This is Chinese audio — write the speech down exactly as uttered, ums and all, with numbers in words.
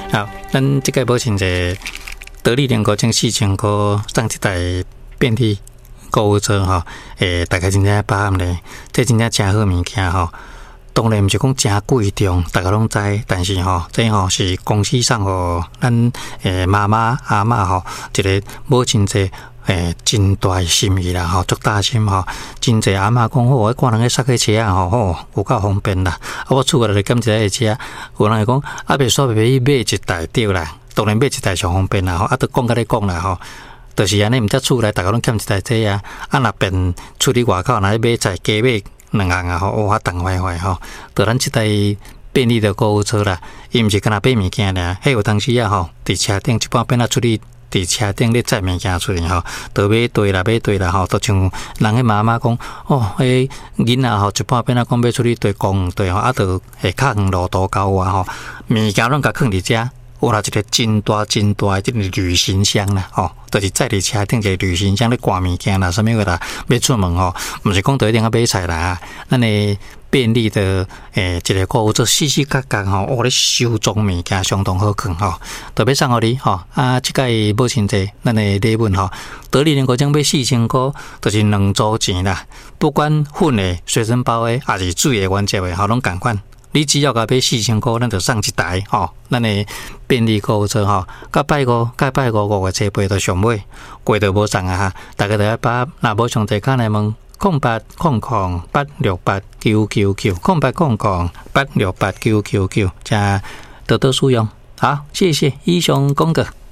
好，咱这个保存者得力联购将四千块送一台便利购物车吼，诶，大家真正把握咧，这真正真好物件吼。当然毋是讲真贵重，大家拢知，但是吼，这吼是公司送互咱诶妈妈阿嬷吼一个母亲节诶真大的心意啦吼，足大心吼，真侪阿嬷讲好，我看人个塞个车啊吼，吼有够方便啦。啊，我厝内来减一台车，有人会讲啊，袂煞袂买一台对啦，当然买一台上方便啦吼，啊，都讲甲你讲啦吼。就是安尼，毋则厝内大家拢欠一台车啊，啊若变出去外口，若买菜加买两项啊吼，哇，动坏坏吼，就咱即台便利的购物车啦，伊毋是干那买物件俩，迄有当时啊吼，伫车顶一般变啊出去，伫车顶咧载物件出去吼，就买对啦，买对啦吼，就像人迄妈妈讲，哦，迄囡仔吼，一般变啊讲要出去对公对吼，啊，就会较远路途高啊吼，物件拢甲囥伫遮。有啦，一个真大真大的即个旅行箱啦，吼，就是载伫车顶一个旅行箱咧挂物件啦，啥物个啦，要出门吼，毋是讲就一定要买菜啦，咱诶便利的诶一个购物车，细细格格吼，哦咧收装物件相当好看吼，特别送互你吼，啊，即届母亲节咱诶礼物吼，得力能够将买四千块，就是两组钱啦，不管粉诶、随身包诶，还是水诶、原汁诶，吼，拢共款。你只要甲买四千块，咱就送一台吼，咱的便利购物车吼，甲拜五、甲拜五五月七八都上尾，过就无送啊哈！大家就要把若无上地卡来问，空八空空八六八九九九，空八空空八六八九九九，加多多使用。好，谢谢以上功德。